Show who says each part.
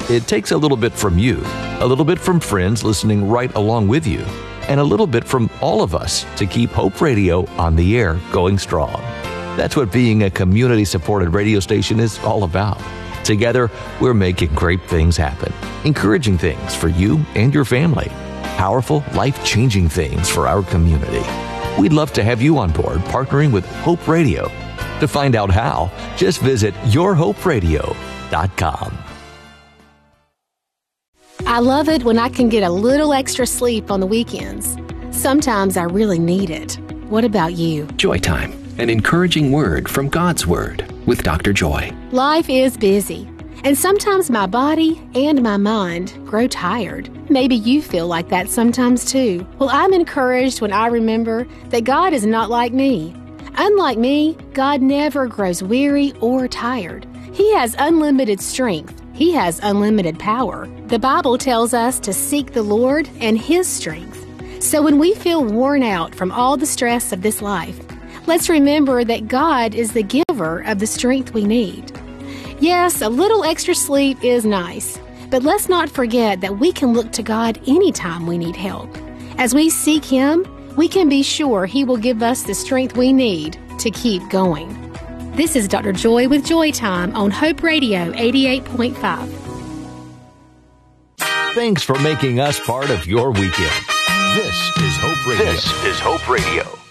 Speaker 1: It takes a little bit from you, a little bit from friends listening right along with you, and a little bit from all of us to keep Hope Radio on the air going strong. That's what being a community-supported radio station is all about. Together, we're making great things happen, encouraging things for you and your family, powerful, life-changing things for our community. We'd love to have you on board partnering with Hope Radio. To find out how, just visit yourhoperadio.com.
Speaker 2: I love it when I can get a little extra sleep on the weekends. Sometimes I really need it. What about you?
Speaker 3: Joy Time, an encouraging word from God's Word with Dr. Joy.
Speaker 2: Life is busy, and sometimes my body and my mind grow tired. Maybe you feel like that sometimes too. Well, I'm encouraged when I remember that God is not like me. Unlike me, God never grows weary or tired. He has unlimited strength. He has unlimited power. The Bible tells us to seek the Lord and His strength. So when we feel worn out from all the stress of this life, let's remember that God is the giver of the strength we need. Yes, a little extra sleep is nice, but let's not forget that we can look to God anytime we need help. As we seek Him, we can be sure He will give us the strength we need to keep going. This is Dr. Joy with Joy Time on Hope Radio 88.5.
Speaker 1: Thanks for making us part of your weekend. This is Hope Radio.
Speaker 4: This is Hope Radio.